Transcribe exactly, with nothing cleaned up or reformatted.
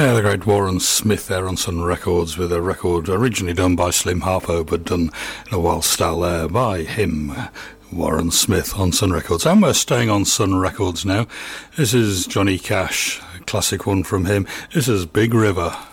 Yeah, the great Warren Smith there on Sun Records, with a record originally done by Slim Harpo but done in a wild style there by him, Warren Smith, on Sun Records. And we're staying on Sun Records now. This is Johnny Cash, a classic one from him. This is Big River.